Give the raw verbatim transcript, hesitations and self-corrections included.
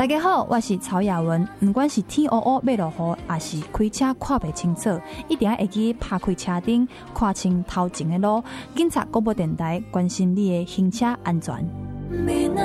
大家好，我是曹雅文。不管是天黑黑要落雨，还是开车看不清楚，一定要会记拍开车灯，看清头前的路。警察广播电台关心你的行车安全。